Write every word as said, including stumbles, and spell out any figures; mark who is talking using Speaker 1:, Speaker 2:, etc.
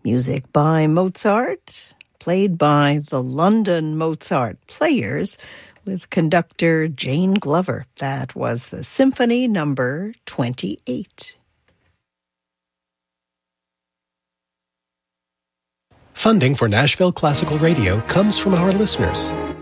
Speaker 1: Music by Mozart, played by the London Mozart Players with conductor Jane Glover. That was the Symphony Number twenty-eight.
Speaker 2: Funding for Nashville Classical Radio comes from our listeners.